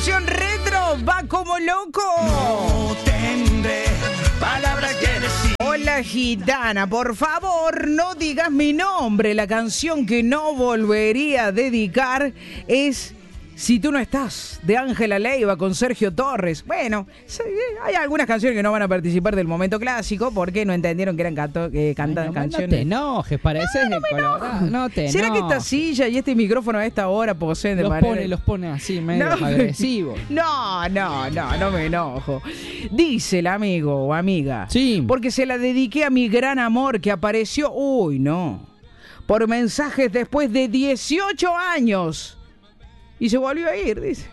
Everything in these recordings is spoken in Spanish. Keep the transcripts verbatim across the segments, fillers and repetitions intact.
versión retro va como loco. No tendré palabras que decir. Hola gitana, por favor no digas mi nombre. La canción que no volvería a dedicar es Si tú no estás, de Ángela Leiva con Sergio Torres. Bueno, hay algunas canciones que no van a participar del momento clásico porque no entendieron que eran canto, eh, cantadas no, canciones. No te enojes, pareces no, no el me colorado. No te ¿Será enojes. que esta silla y este micrófono a esta hora poseen de los manera... pone, los pone así, medio No. agresivos? No, no, no, no me enojo. Dice el amigo o amiga. Sí. Porque se la dediqué a mi gran amor que apareció, uy, no, por mensajes después de dieciocho años. Y se volvió a ir, dice.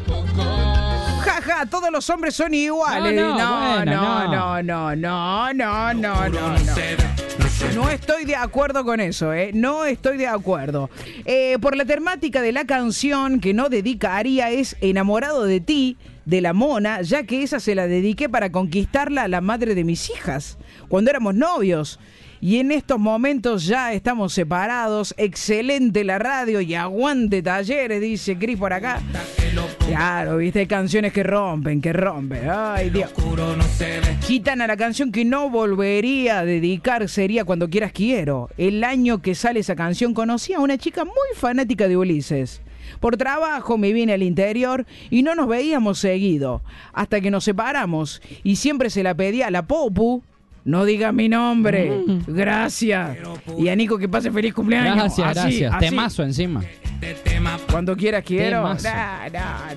Jaja, ja, todos los hombres son iguales. No, no, no, bueno, no, no, no, no, no, no, no, no. No estoy de acuerdo con eso, ¿eh? No estoy de acuerdo. Eh, por la temática de la canción que no dedicaría es Enamorado de ti, de la Mona, ya que esa se la dediqué para conquistarla a la madre de mis hijas, cuando éramos novios. Y en estos momentos ya estamos separados. Excelente la radio y aguante Talleres, dice Cris por acá. Claro, viste, hay canciones que rompen, que rompen. Ay, Dios. Gitana, la canción que no volvería a dedicar sería Cuando quieras quiero. El año que sale esa canción conocí a una chica muy fanática de Ulises. Por trabajo me vine al interior y no nos veíamos seguido. Hasta que nos separamos y siempre se la pedía a la Popu. No diga mi nombre. Mm. Gracias. Y a Nico que pase feliz cumpleaños. Gracias, así, gracias. así. Temazo encima. Cuando quieras quiero. Temazo. Nah, nah,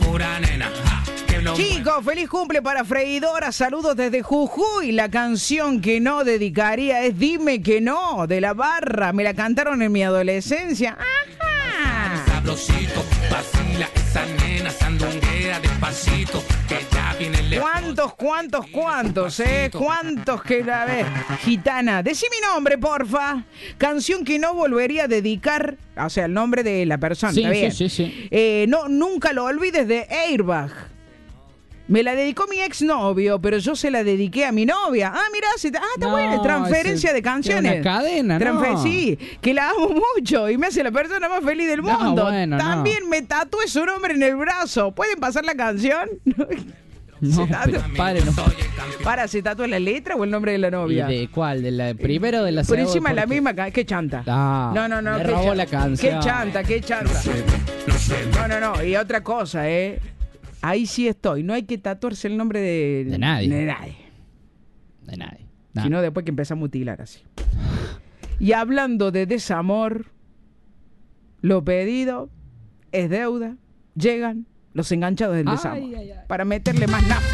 nah. Chicos, feliz cumple para Freidora. Saludos desde Jujuy. La canción que no dedicaría es Dime que no, de La Barra. Me la cantaron en mi adolescencia. Ajá. Sabrosito, vacila esa nena sandunguera despacito, que ya viene el... ¿Cuántos, cuántos, cuántos, eh? ¿Cuántos que... A ver, gitana, decí mi nombre, porfa. Canción que no volvería a dedicar, o sea, el nombre de la persona, Sí, ¿está bien? sí, sí, sí. Eh, no, nunca lo olvides, de Airbag. Me la dedicó mi exnovio, pero yo se la dediqué a mi novia. Ah, mirá, se, ah, está No, bueno, transferencia ese- de canciones. una cadena, Transfer- no. Sí, que la amo mucho y me hace la persona más feliz del No, mundo. bueno, no. También me tatué su nombre en el brazo. ¿Pueden pasar la canción? No, Se pero pare, no. Para, ¿se tatúa la letra o el nombre de la ¿Y novia? de cuál? ¿De la primera o de la Por segunda? encima de la Porque- misma, ca- qué chanta. Ah, no, no, no. me qué robó chanta. la canción. Qué chanta, qué chanta. No, no, no. Y otra cosa, ¿eh? Ahí sí estoy. No hay que tatuarse el nombre de... De nadie. De nadie. De nadie. Nah. Sino después que empieza a mutilar así. Y hablando de desamor, lo pedido es deuda. Llegan los enganchados del Ay, desamor. ay, ay. Para meterle más nafta.